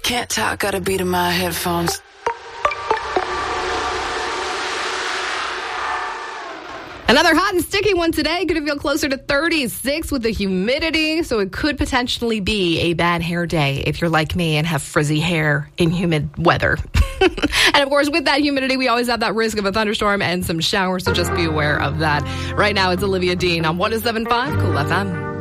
Can't talk, got a beat in my headphones. Another hot and sticky one today. Going to feel closer to 36 with the humidity, so it could potentially be a bad hair day if you're like me and have frizzy hair in humid weather. And of course, with that humidity, we always have that risk of a thunderstorm and some showers, so just be aware of that. Right now, it's Olivia Dean on 107.5 Cool FM.